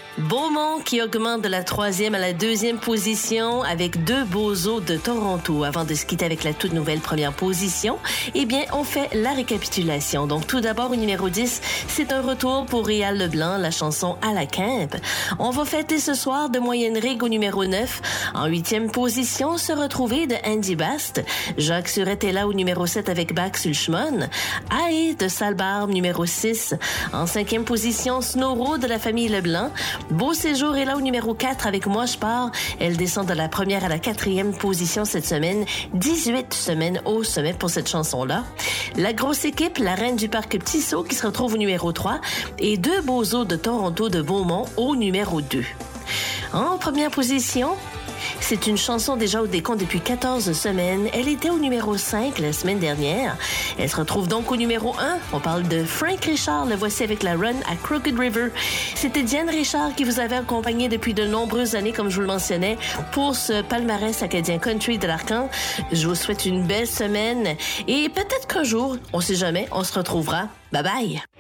Beaumont qui augmente de la 3e à la 2e position avec 2 bozos de Toronto. Avant de se quitter avec la toute nouvelle première position, eh bien, on fait la récapitulation. Donc, tout d'abord, au numéro 10, c'est un retour pour Réal Leblanc, la chanson À la Quinte. On va fêter ce soir de Moyenne Rigue au numéro 9. En 8e position, se retrouver de Andy Bast. Jacques Surette est là au numéro 7 avec Bach Sulchmon. Aïe de Salbarbe, numéro 6. En 5e position, Snowro de la famille Leblanc. Beau Séjour est là au numéro 4 avec Moi je pars. Elle descend de la 1e à la 4e position cette semaine. 18 semaines au sommet pour cette chanson-là. La grosse équipe, la reine du parc Petit Saut qui se retrouve au numéro 3 et 2 bozos de Toronto de Beaumont au numéro 2. En première position, c'est une chanson déjà au décompte depuis 14 semaines. Elle était au numéro 5 la semaine dernière. Elle se retrouve donc au numéro 1. On parle de Frank Richard. Le voici avec la Run à Crooked River. C'était Diane Richard qui vous avait accompagné depuis de nombreuses années, comme je vous le mentionnais, pour ce palmarès acadien country de l'Arcan. Je vous souhaite une belle semaine et peut-être qu'un jour, on sait jamais, on se retrouvera. Bye bye!